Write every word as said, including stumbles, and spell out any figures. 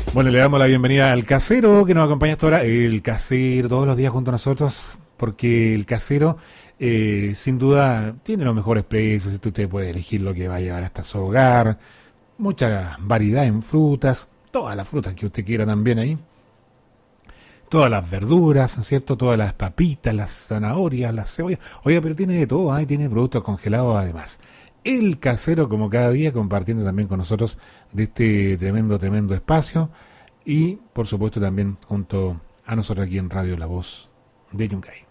Bueno, le damos la bienvenida al Casero que nos acompaña hasta ahora. El Casero todos los días junto a nosotros, porque el Casero eh, sin duda tiene los mejores precios. Usted puede elegir lo que va a llevar hasta su hogar. Mucha variedad en frutas, todas las frutas que usted quiera también ahí. Todas las verduras, ¿cierto? Todas las papitas, las zanahorias, las cebollas. Oiga, pero tiene de todo, ¿eh? Tiene productos congelados además. El Casero, como cada día, compartiendo también con nosotros de este tremendo, tremendo espacio. Y, por supuesto, también junto a nosotros aquí en Radio La Voz de Yungay.